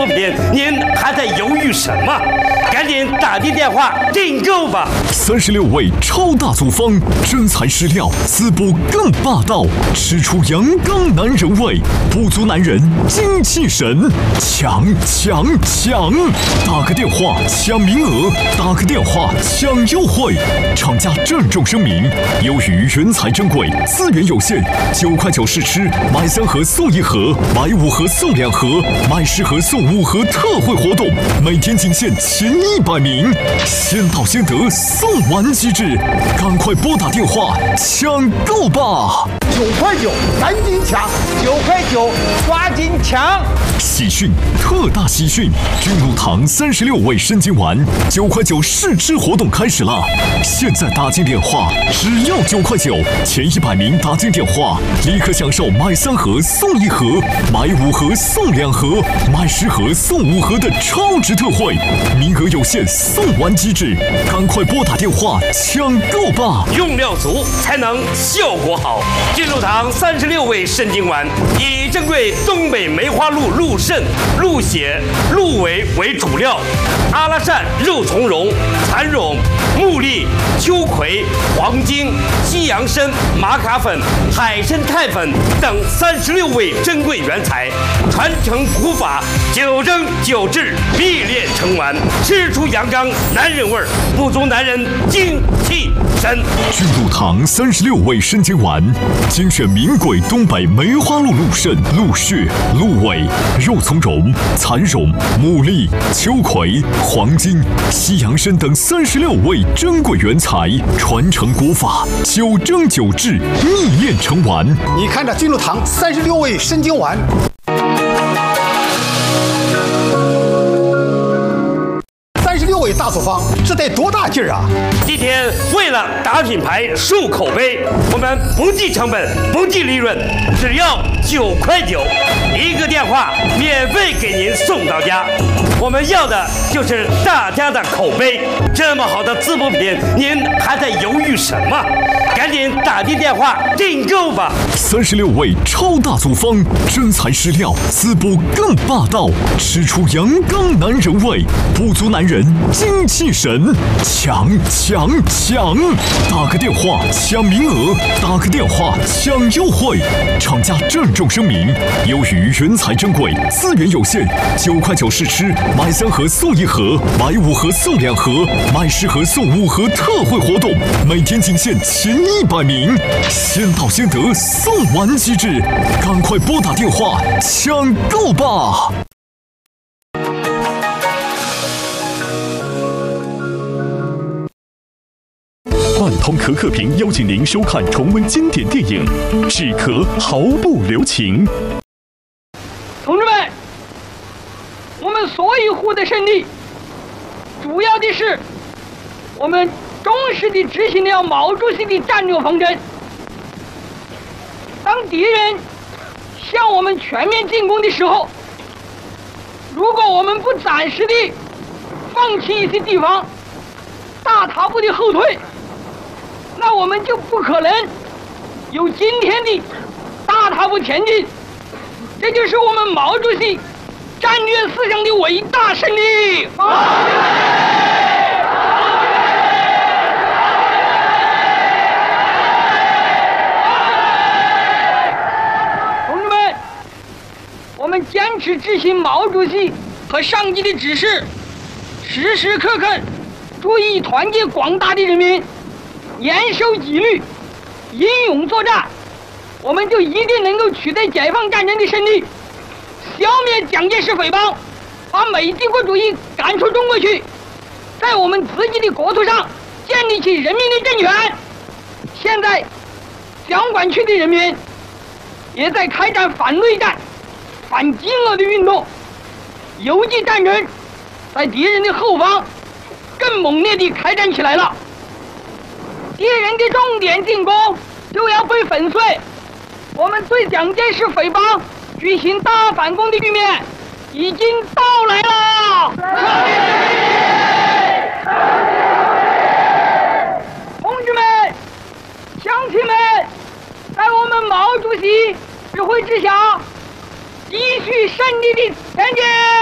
品，您还在犹豫什么？赶紧打进电话订购吧 ！36味超大组方，真材实料，滋补更霸道，吃出阳刚男人味，不足男人精气神，抢！打个电话抢名额，打个电话抢优惠。厂家郑重声明，由于原材珍贵，资源有限，9块9试吃，买3盒送1盒，买5盒送2盒，买10盒送5盒特惠活动，每天仅限前100名，先到先得，送完即止，赶快拨打电话抢购吧 ！9块9，赶紧抢！9块9，抓紧抢！ 喜讯，特大喜讯！君乳堂36味生津丸9块9试吃活动开始了！现在打进电话，只要9块9，前100名打进电话，立刻享受买3盒送1盒，买5盒送2盒，买10盒送5盒的超值特惠，名额有限，送完即止，赶快拨打电话抢购吧！ 用料足才能效果好。君乳堂36味生津丸以珍贵东北梅花鹿鹿肾、鹿血、鹿尾为主料，阿拉善、肉苁蓉、蚕苇、木栗、秋葵、黄精、西洋参、玛卡粉、海参肽粉等36味珍贵原材，传承古法，9蒸9制，秘炼成丸，吃出阳刚男人味儿，不足男人精气神。 君乳堂36味生津丸，精选名贵东北梅花鹿鹿肾、鹿血、鹿尾、肉苁蓉、蚕苇、木栗、秋葵、黄精、西洋参等36味珍贵原材，传承古法，9蒸9制，秘炼成丸。 你看这君乳堂36味生津丸。36味大组方，这得多大劲儿啊！ 今天为了打品牌、树口碑，我们不计成本、不计利润，只要9块9，一个电话免费给您送到家。我们要的就是大家的口碑。这么好的滋补品，您还在犹豫什么？赶紧打进电话订购吧 ！36味超大组方，真材实料，滋补更霸道，吃出阳刚男人味，不足男人精气神，抢！打个电话抢名额，打个电话抢优惠。厂家郑重声明，由于原材珍贵，资源有限，9块9试吃，买3盒送1盒，买5盒送2盒，买10盒送5盒特惠活动，每天仅限前100名，先到先得，送完即止，赶快拨打电话抢购吧！万通可可屏邀请您收看重温经典电影《止咳毫不留情》。 同志们，我们所有户的胜利，主要的是我们忠实地执行了毛主席的战略方针。当敌人向我们全面进攻的时候，如果我们不暂时地放弃一些地方，大踏步的后退，那我们就不可能有今天的大踏步前进。这就是我们毛主席战略思想的伟大胜利！同志们，我们坚持执行毛主席和上级的指示，时时刻刻注意团结广大的人民，严守纪律，英勇作战，我们就一定能够取得解放战争的胜利，消灭蒋介石匪帮，把美帝国主义赶出中国去，在我们自己的国土上建立起人民的政权。现在两广区的人民也在开展反内战、反饥饿的运动，游击战争在敌人的后方更猛烈地开展起来了。敌人的重点进攻就要被粉碎，我们对蒋介石匪帮举行大反攻的局面已经到来了。同志们、乡亲们，在我们毛主席指挥之下，继续胜利的前进。